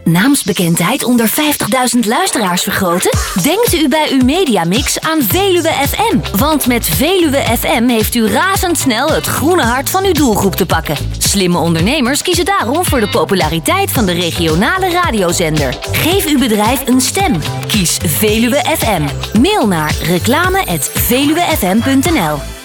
naamsbekendheid onder 50.000 luisteraars vergroten? Denkt u bij uw mediamix aan Veluwe FM. Want met Veluwe FM heeft u razendsnel het groene hart van uw doelgroep te pakken. Slimme ondernemers kiezen daarom voor de populariteit van de regionale radiozender. Geef uw bedrijf een stem. Kies Veluwe FM. Mail naar reclame@veluwefm.nl.